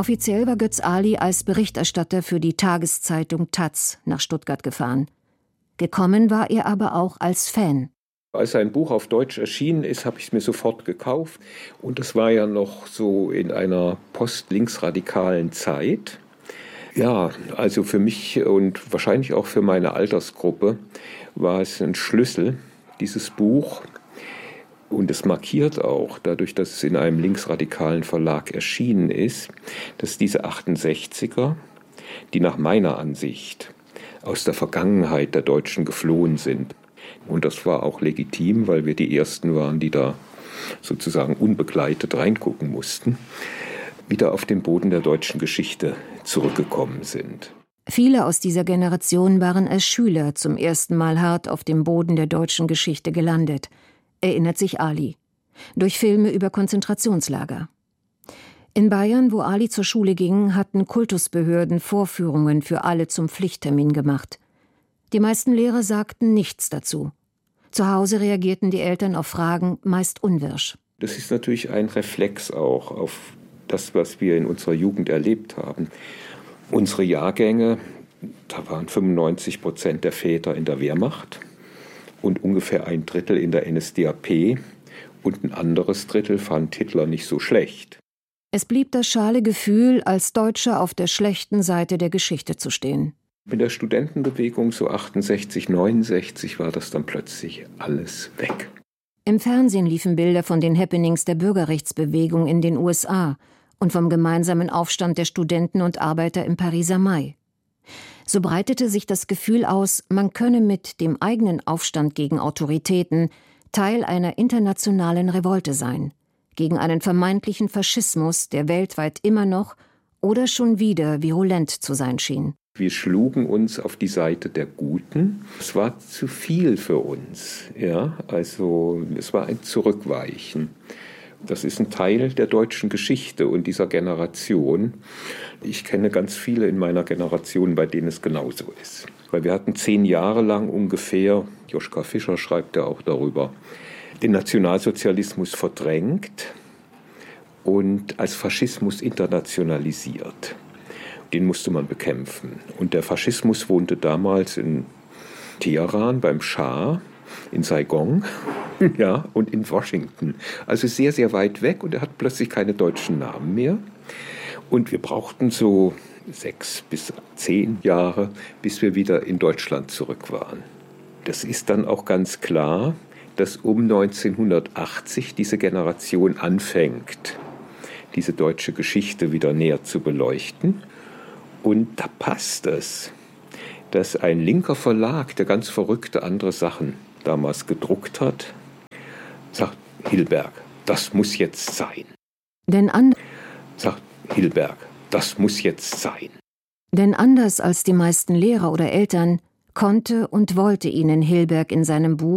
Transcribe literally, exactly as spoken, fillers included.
Offiziell war Götz Ali als Berichterstatter für die Tageszeitung taz nach Stuttgart gefahren. Gekommen war er aber auch als Fan. Als sein Buch auf Deutsch erschienen ist, habe ich es mir sofort gekauft. Und es war ja noch so in einer post-linksradikalen Zeit. Ja, also für mich und wahrscheinlich auch für meine Altersgruppe war es ein Schlüssel, dieses Buch. Und es markiert auch, dadurch, dass es in einem linksradikalen Verlag erschienen ist, dass diese achtundsechziger, die nach meiner Ansicht aus der Vergangenheit der Deutschen geflohen sind. Und das war auch legitim, weil wir die Ersten waren, die da sozusagen unbegleitet reingucken mussten, wieder auf den Boden der deutschen Geschichte zurückgekommen sind. Viele aus dieser Generation waren als Schüler zum ersten Mal hart auf dem Boden der deutschen Geschichte gelandet, erinnert sich Ali, durch Filme über Konzentrationslager. In Bayern, wo Ali zur Schule ging, hatten Kultusbehörden Vorführungen für alle zum Pflichttermin gemacht. Die meisten Lehrer sagten nichts dazu. Zu Hause reagierten die Eltern auf Fragen meist unwirsch. Das ist natürlich ein Reflex auch auf das, was wir in unserer Jugend erlebt haben. Unsere Jahrgänge, da waren fünfundneunzig Prozent der Väter in der Wehrmacht und ungefähr ein Drittel in der N S D A P und ein anderes Drittel fand Hitler nicht so schlecht. Es blieb das schale Gefühl, als Deutscher auf der schlechten Seite der Geschichte zu stehen. Mit der Studentenbewegung so achtundsechzig, neunundsechzig war das dann plötzlich alles weg. Im Fernsehen liefen Bilder von den Happenings der Bürgerrechtsbewegung in den U S A und vom gemeinsamen Aufstand der Studenten und Arbeiter im Pariser Mai. So breitete sich das Gefühl aus, man könne mit dem eigenen Aufstand gegen Autoritäten Teil einer internationalen Revolte sein, gegen einen vermeintlichen Faschismus, der weltweit immer noch oder schon wieder virulent zu sein schien. Wir schlugen uns auf die Seite der Guten. Es war zu viel für uns. Ja? Also es war ein Zurückweichen. Das ist ein Teil der deutschen Geschichte und dieser Generation. Ich kenne ganz viele in meiner Generation, bei denen es genauso ist. Weil wir hatten zehn Jahre lang ungefähr, Joschka Fischer schreibt ja auch darüber, den Nationalsozialismus verdrängt und als Faschismus internationalisiert. Den musste man bekämpfen. Und der Faschismus wohnte damals in Teheran beim Schah, in Saigon ja, und in Washington. Also sehr, sehr weit weg und er hat plötzlich keine deutschen Namen mehr. Und wir brauchten so sechs bis zehn Jahre, bis wir wieder in Deutschland zurück waren. Das ist dann auch ganz klar, dass um neunzehnhundertachtzig diese Generation anfängt, diese deutsche Geschichte wieder näher zu beleuchten. Und da passt es, dass ein linker Verlag, der ganz verrückte andere Sachen damals gedruckt hat, sagt, Hilberg, das muss jetzt sein. Denn an sagt Hilberg, das muss jetzt sein. Denn anders als die meisten Lehrer oder Eltern konnte und wollte ihnen Hilberg in seinem Buch